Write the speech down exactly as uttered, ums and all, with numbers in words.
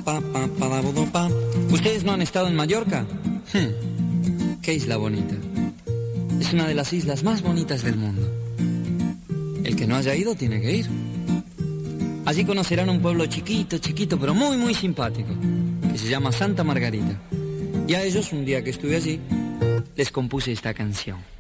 ¿Ustedes no han estado en Mallorca? Hmm. Qué isla bonita. Es una de las islas más bonitas del mundo. El que no haya ido tiene que ir. Allí conocerán un pueblo chiquito, chiquito, pero muy, muy simpático, que se llama Santa Margarita. Y a ellos, un día que estuve allí, les compuse esta canción.